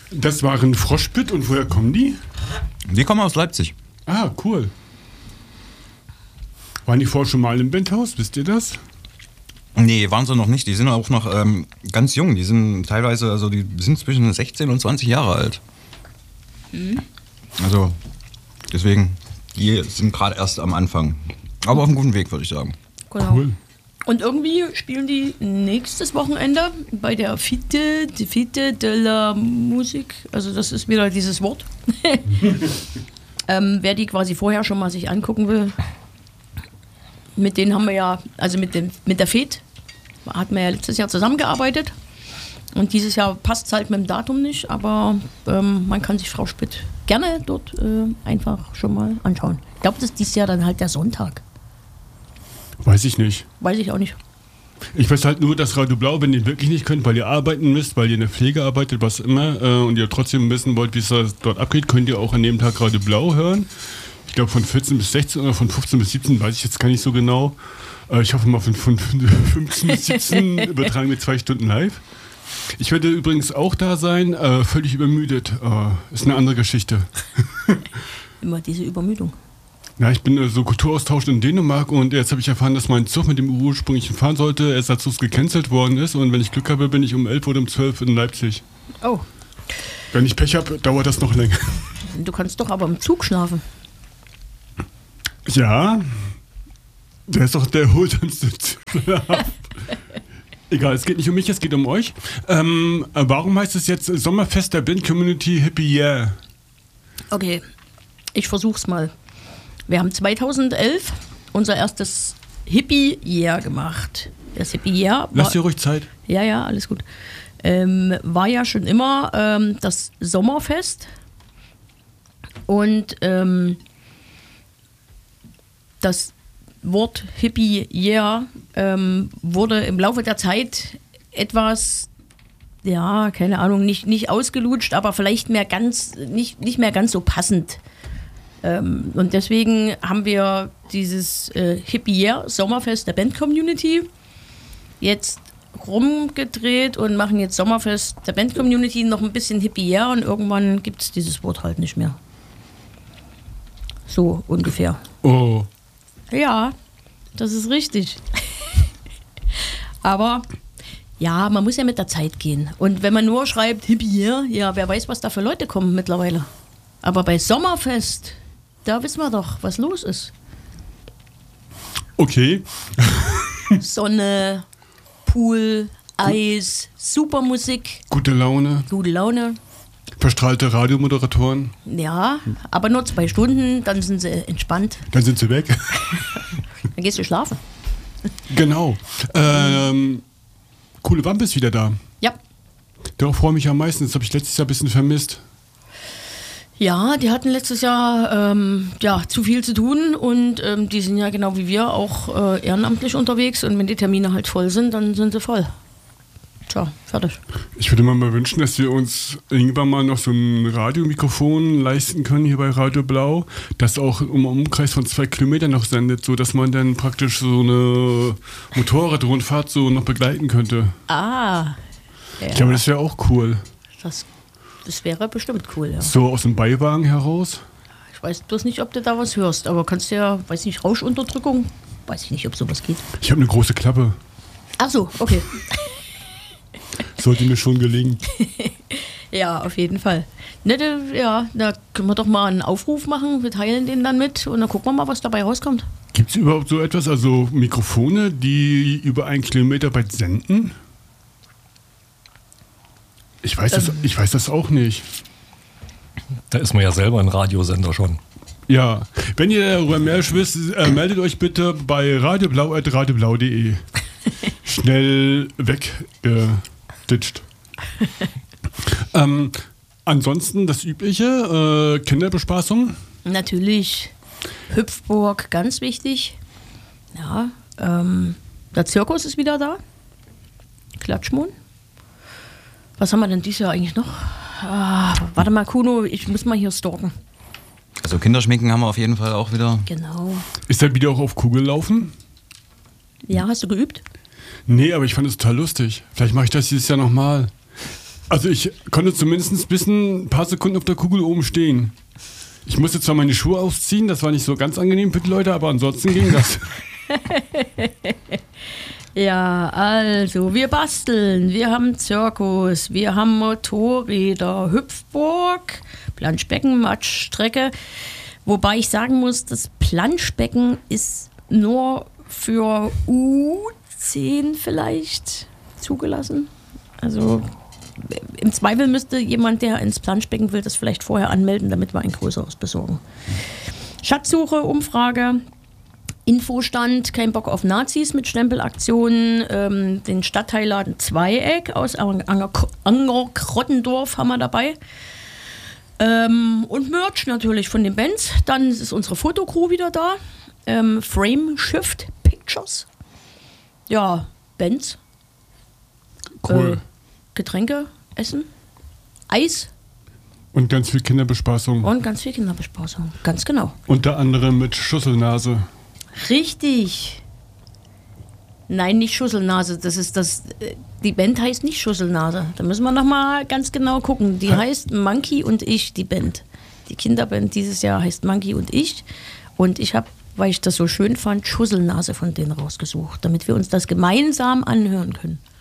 Das waren Froschpit und woher kommen die? Die kommen aus Leipzig. Ah, cool. Waren die vorher schon mal im Bandhaus, wisst ihr das? Nee, waren sie noch nicht. Die sind auch noch ganz jung. Die sind teilweise, also die sind zwischen 16 und 20 Jahre alt. Also deswegen, die sind gerade erst am Anfang. Aber auf einem guten Weg, würde ich sagen. Genau. Cool. Und irgendwie spielen die nächstes Wochenende bei der Fite de la Musique. Also das ist wieder dieses Wort. Wer die quasi vorher schon mal sich angucken will, mit denen haben wir ja, also mit der FED hatten wir ja letztes Jahr zusammengearbeitet. Und dieses Jahr passt es halt mit dem Datum nicht, aber man kann sich Frau Spitt gerne dort einfach schon mal anschauen. Ich glaube, das ist dieses Jahr dann halt der Sonntag. Weiß ich nicht. Weiß ich auch nicht. Ich weiß halt nur, dass Radio Blau, wenn ihr wirklich nicht könnt, weil ihr arbeiten müsst, weil ihr in der Pflege arbeitet, was immer, und ihr trotzdem wissen wollt, wie es dort abgeht, könnt ihr auch an dem Tag Radio Blau hören. Ich glaube von 14 bis 16 oder von 15 bis 17, weiß ich jetzt gar nicht so genau. Ich hoffe mal von 15 bis 17 übertragen wir 2 Stunden live. Ich werde übrigens auch da sein, völlig übermüdet. Ist eine andere Geschichte. Immer diese Übermüdung. Ja, ich bin so Kulturaustausch in Dänemark und jetzt habe ich erfahren, dass mein Zug, mit dem ich ursprünglich fahren sollte, ersatzlos gecancelt worden ist und wenn ich Glück habe, bin ich um 11 oder um 12 in Leipzig. Oh. Wenn ich Pech habe, dauert das noch länger. Du kannst doch aber im Zug schlafen. Ja, der ist doch der erholsamste Schlaf. Egal, es geht nicht um mich, es geht um euch. Warum heißt es jetzt Sommerfest der Band Community Hippie Year? Okay, ich versuch's mal. Wir haben 2011 unser erstes Hippie-Year gemacht. Das Hippie-Year war... Lass dir ruhig Zeit. Ja, alles gut. War ja schon immer das Sommerfest. Und das Wort Hippie-Year wurde im Laufe der Zeit etwas, ja, keine Ahnung, nicht ausgelutscht, aber vielleicht nicht mehr ganz so passend. Und deswegen haben wir dieses Hippie-Year Sommerfest der Band-Community jetzt rumgedreht und machen jetzt Sommerfest der Band-Community noch ein bisschen Hippie-Year und irgendwann gibt es dieses Wort halt nicht mehr. So ungefähr. Oh. Ja, das ist richtig. Aber ja, man muss ja mit der Zeit gehen. Und wenn man nur schreibt Hippie-Year, ja, wer weiß, was da für Leute kommen mittlerweile. Aber bei Sommerfest, da wissen wir doch, was los ist. Okay. Sonne, Pool, Eis, super Musik. Gute Laune. Gute Laune. Verstrahlte Radiomoderatoren. Ja, aber nur 2 Stunden, dann sind sie entspannt. Dann sind sie weg. Dann gehst du schlafen. Genau. Coole Wampe ist wieder da. Ja. Darauf freue ich mich am meisten. Das habe ich letztes Jahr ein bisschen vermisst. Ja, die hatten letztes Jahr zu viel zu tun und die sind ja genau wie wir auch ehrenamtlich unterwegs und wenn die Termine halt voll sind, dann sind sie voll. Tja, fertig. Ich würde mir mal wünschen, dass wir uns irgendwann mal noch so ein Radiomikrofon leisten können hier bei Radio Blau, das auch im Umkreis von 2 Kilometern noch sendet, so dass man dann praktisch so eine Motorradrundfahrt so noch begleiten könnte. Ah. Ja. Ich glaube, das wäre auch cool. Das wäre bestimmt cool, ja. So aus dem Beiwagen heraus. Ich weiß bloß nicht, ob du da was hörst, aber kannst ja, weiß nicht, Rauschunterdrückung? Weiß ich nicht, ob sowas geht. Ich habe eine große Klappe. Ach so, okay. Sollte mir schon gelingen. Ja, auf jeden Fall. Ne, da können wir doch mal einen Aufruf machen, wir teilen den dann mit und dann gucken wir mal, was dabei rauskommt. Gibt es überhaupt so etwas, also Mikrofone, die über 1 Kilometer weit senden? Ich weiß das auch nicht. Da ist man ja selber ein Radiosender schon. Ja, wenn ihr darüber mehr wisst, meldet euch bitte bei radioblau@radioblau.de. Schnell weggeditscht. Ansonsten das übliche, Kinderbespaßung. Natürlich. Hüpfburg, ganz wichtig. Ja, der Zirkus ist wieder da. Klatschmund. Was haben wir denn dieses Jahr eigentlich noch? Warte mal, Kuno, ich muss mal hier stalken. Also Kinderschminken haben wir auf jeden Fall auch wieder. Genau. Ist das wieder auch auf Kugel laufen? Ja, hast du geübt? Nee, aber ich fand es total lustig. Vielleicht mache ich das dieses Jahr nochmal. Also ich konnte zumindest bis ein paar Sekunden auf der Kugel oben stehen. Ich musste zwar meine Schuhe ausziehen, das war nicht so ganz angenehm für die Leute, aber ansonsten ging das. Ja, also wir basteln, wir haben Zirkus, wir haben Motorräder, Hüpfburg, Planschbecken, Matschstrecke. Wobei ich sagen muss, das Planschbecken ist nur für U10 vielleicht zugelassen. Also im Zweifel müsste jemand, der ins Planschbecken will, das vielleicht vorher anmelden, damit wir ein größeres besorgen. Schatzsuche, Umfrage. Infostand, kein Bock auf Nazis mit Stempelaktionen, den Stadtteilladen Zweieck aus Anger-Krottendorf haben wir dabei. Und Merch natürlich von den Bands. Dann ist unsere Fotocrew wieder da. Frame Shift Pictures. Ja, Bands. Cool. Getränke, Essen, Eis. Und ganz viel Kinderbespaßung. Und ganz viel Kinderbespaßung, ganz genau. Unter anderem mit Schusselnase. Richtig. Nein, nicht Schusselnase. Das ist das. Die Band heißt nicht Schusselnase. Da müssen wir nochmal ganz genau gucken. Die heißt Monkey und ich, die Band. Die Kinderband dieses Jahr heißt Monkey und ich. Und ich habe, weil ich das so schön fand, Schusselnase von denen rausgesucht, damit wir uns das gemeinsam anhören können.